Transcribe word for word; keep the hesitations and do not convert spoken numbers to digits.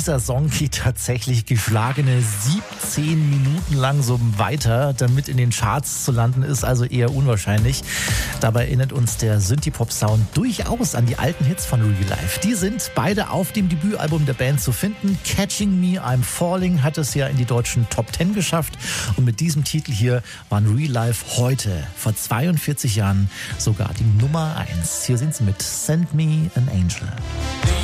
dieser Song geht tatsächlich geschlagene siebzehn Minuten lang so weiter, damit in den Charts zu landen, ist also eher unwahrscheinlich. Dabei erinnert uns der Synthie-Pop-Sound durchaus an die alten Hits von Real Life. Die sind beide auf dem Debütalbum der Band zu finden. Catching Me, I'm Falling hat es ja in die deutschen Top Ten geschafft. Und mit diesem Titel hier waren Real Life heute, vor zweiundvierzig Jahren, sogar die Nummer eins. Hier sind sie mit Send Me an Angel.